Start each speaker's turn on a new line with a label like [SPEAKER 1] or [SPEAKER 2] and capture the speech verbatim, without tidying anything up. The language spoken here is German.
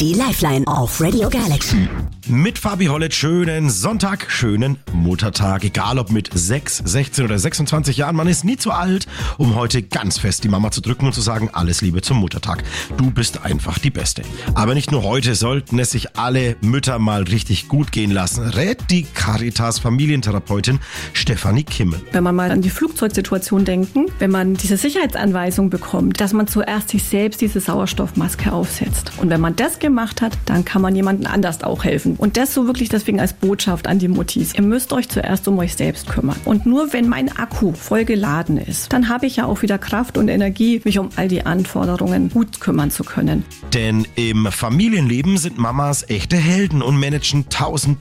[SPEAKER 1] Die Lifeline auf Radio Galaxy.
[SPEAKER 2] Mit Fabi Hollett, schönen Sonntag, schönen Muttertag. Egal ob mit sechs, sechzehn oder sechsundzwanzig Jahren, man ist nie zu alt, um heute ganz fest die Mama zu drücken und zu sagen, alles Liebe zum Muttertag. Du bist einfach die Beste. Aber nicht nur heute sollten es sich alle Mütter mal richtig gut gehen lassen, rät die Caritas Familientherapeutin Stefanie Kimmel.
[SPEAKER 3] Wenn man mal an die Flugzeugsituation denken, wenn man diese Sicherheitsanweisung bekommt, dass man zuerst sich selbst diese Sauerstoffmaske aufsetzt. Und wenn man das gemacht hat, dann kann man jemandem anders auch helfen. Und das so wirklich deswegen als Botschaft an die Muttis. Ihr müsst euch zuerst um euch selbst kümmern. Und nur wenn mein Akku voll geladen ist, dann habe ich ja auch wieder Kraft und Energie, mich um all die Anforderungen gut kümmern zu können.
[SPEAKER 2] Denn im Familienleben sind Mamas echte Helden und managen tausend